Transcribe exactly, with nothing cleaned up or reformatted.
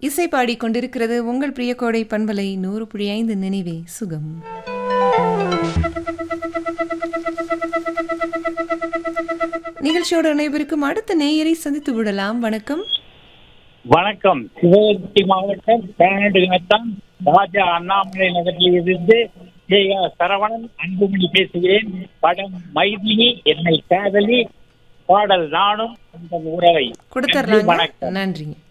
இசை பாடிக் கொண்டிருக்கிறது உங்கள் பிரிய கோடை பண்பலை நூறு புள்ளி ஐந்து நினைவே சுகம். நிகழ்ச்சியோட அனைவருக்கும் அடுத்த நேயரை சந்தித்து விடலாம். வணக்கம். வணக்கம். சிவகங்கை மாவட்டம் பேனடுகத்தான் ராஜா அண்ணாமலை நகரில் இருந்து சரவணன் அன்புமணி பேசுகிறேன். படம் மைதிலி என்னை காதலி, பாடல் நானும் அந்த உறவை. கொடுத்துடலாம். நன்றிங்க.